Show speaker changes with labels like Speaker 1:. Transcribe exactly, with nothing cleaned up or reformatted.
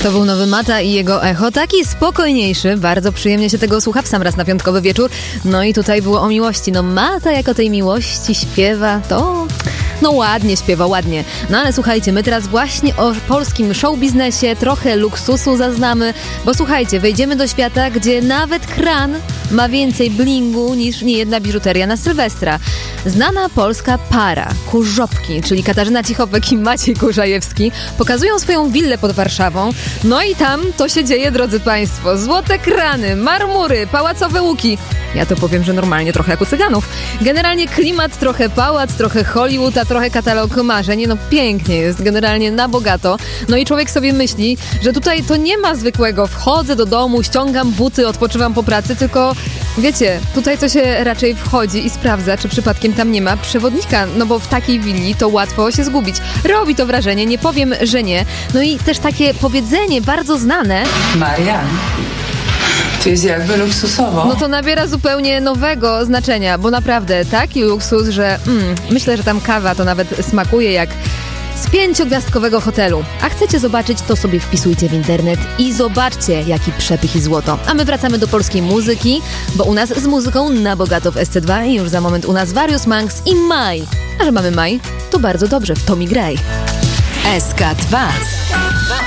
Speaker 1: To był nowy Mata i jego Echo, taki spokojniejszy, bardzo przyjemnie się tego słucha w sam raz na piątkowy wieczór. No i tutaj było o miłości. No Mata jak o tej miłości śpiewa, to... No ładnie śpiewa, ładnie. No ale słuchajcie, my teraz właśnie o polskim showbiznesie, trochę luksusu zaznamy, bo słuchajcie, wejdziemy do świata, gdzie nawet kran ma więcej blingu niż niejedna biżuteria na Sylwestra. Znana polska para, Kurzopki, czyli Katarzyna Cichopek i Maciej Kurzajewski, pokazują swoją willę pod Warszawą. No i tam to się dzieje, drodzy państwo. Złote krany, marmury, pałacowe łuki. Ja to powiem, że normalnie trochę jak u Cyganów. Generalnie klimat, trochę pałac, trochę Hollywood, a trochę katalog marzeń. No pięknie jest, generalnie na bogato. No i człowiek sobie myśli, że tutaj to nie ma zwykłego wchodzę do domu, ściągam buty, odpoczywam po pracy, tylko wiecie, tutaj to się raczej wchodzi i sprawdza, czy przypadkiem tam nie ma przewodnika, no bo w takiej willi to łatwo się zgubić. Robi to wrażenie, nie powiem, że nie. No i też takie powiedzenie bardzo znane.
Speaker 2: Marian, to jest jakby luksusowo.
Speaker 1: No to nabiera zupełnie nowego znaczenia, bo naprawdę taki luksus, że mm, myślę, że tam kawa to nawet smakuje jak z pięciogwiazdkowego hotelu. A chcecie zobaczyć, to sobie wpisujcie w internet i zobaczcie, jaki przepych i złoto. A my wracamy do polskiej muzyki, bo u nas z muzyką na bogato w S C dwa i już za moment u nas Various Monks i Maj. A że mamy maj, to bardzo dobrze, w Tommy Gray.
Speaker 3: S K dwa.